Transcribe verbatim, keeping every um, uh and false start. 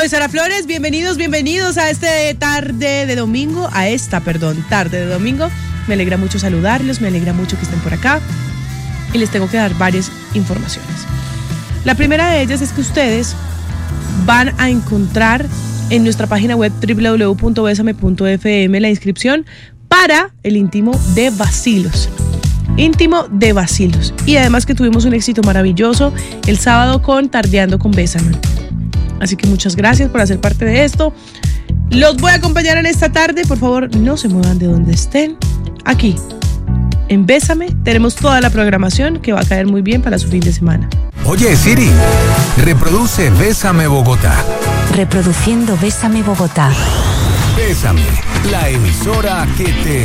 Soy Sara Flores, bienvenidos, bienvenidos a este tarde de domingo, a esta, perdón, tarde de domingo. Me alegra mucho saludarlos, me alegra mucho que estén por acá y les tengo que dar varias informaciones. La primera de ellas es que ustedes van a encontrar en nuestra página web doble u doble u doble u punto besame punto efe eme la inscripción para el íntimo de Bacilos. Íntimo de Bacilos. Y además que tuvimos un éxito maravilloso el sábado con Tardeando con Bésame. Así que muchas gracias por hacer parte de esto. Los voy a acompañar en esta tarde. Por favor, no se muevan de donde estén. Aquí, en Bésame, tenemos toda la programación que va a caer muy bien para su fin de semana. Oye, Siri, reproduce Bésame Bogotá. Reproduciendo Bésame Bogotá. Bésame, la emisora que te